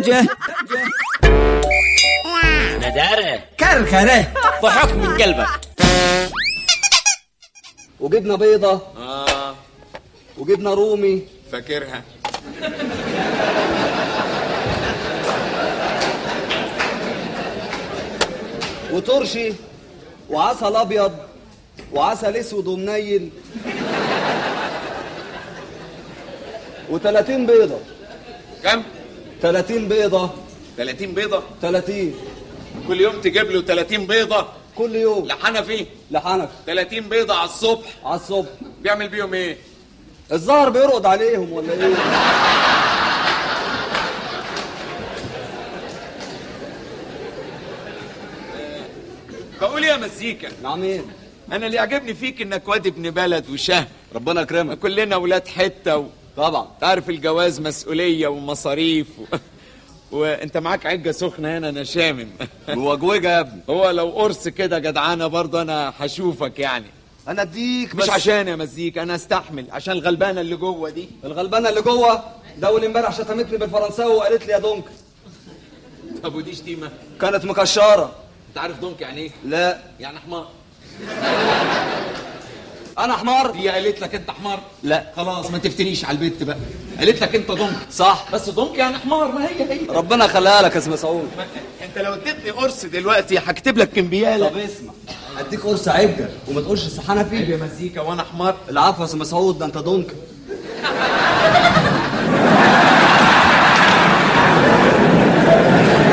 زنجة ندارة كركرة ضحك من قلبك. وجبنه بيضه وجبنه رومي فاكرها. وترشي وعسل ابيض وعسل اسود ومنيل و30 بيضه. كم؟ 30 بيضه. 30 بيضة؟ 30 كل يوم تجيب له 30 بيضة؟ كل يوم. لحنفي؟ لحنفي. 30 بيضة على الصبح؟ على الصبح. بيعمل بيهم ايه؟ الظهر بيرقد عليهم ولا ايه؟ بقول يا مزيكا. نعم ايه؟ انا اللي يعجبني فيك انك واد ابن بلد وشهم. ربنا يكرمك. كلنا ولاد حتة طبعا. تعرف الجواز مسؤولية ومصاريف وانت معاك عجة سخنة هنا انا شامم. وجوجة يا ابني. هو لو قرص كده جدعانة برضه انا هشوفك يعني. انا اديك بس مش عشان يا مزيك، انا استحمل عشان الغلبانة اللي جوه دي. الغلبانة اللي جوه ده اول امبارح شتمتني بالفرنساوي وقالت لي يا دونك. طب ودي شتيمة؟ كانت مكشرة. انت عارف دونك يعني ايه؟ لا. يعني حمار. انا حمار؟ هي قالت لك انت حمار؟ لا. خلاص ما تفتنيش على البيت بقى. قالت لك انت دونك. صح. بس دونك يعني حمار، ما هي. ربنا يخليها لك يا اسم مسعود. انت لو اديتني قرص دلوقتي هكتب لك كمبياله. طب اسمع، اديك قرص عجة وما تقولش الصحانة فيه. يا مزيكا وانا حمار. العفو يا اسم مسعود، ده انت دونك.